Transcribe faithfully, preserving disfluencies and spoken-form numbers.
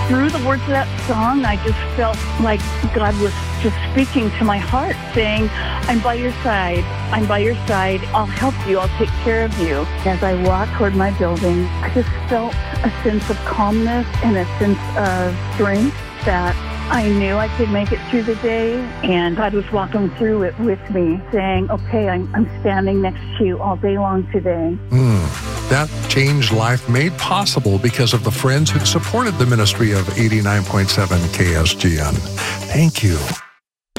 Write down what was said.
through the words of that song, I just felt like God was just speaking to my heart, saying, I'm by your side. I'm by your side. I'll help you. I'll take care of you. As I walked toward my building, I just felt a sense of calmness and a sense of strength that I knew I could make it through the day, and God was walking through it with me, saying, okay, I'm, I'm standing next to you all day long today. Mm, that changed life made possible because of the friends who supported the ministry of eighty-nine point seven K S G N. Thank you.